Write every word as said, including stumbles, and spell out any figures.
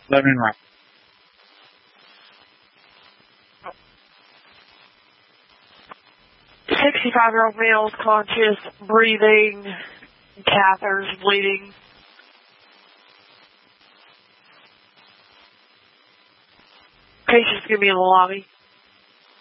Living room. sixty-five-year-old male, conscious, breathing, catheters, bleeding. Patient's going to be in the lobby.